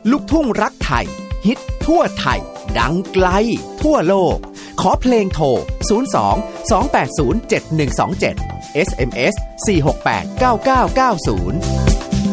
ลูกทุ่งรักไทยฮิตทั่วไทยดังไกลทั่วโลกขอเพลงโทร02 280 7127 SMS 468 9990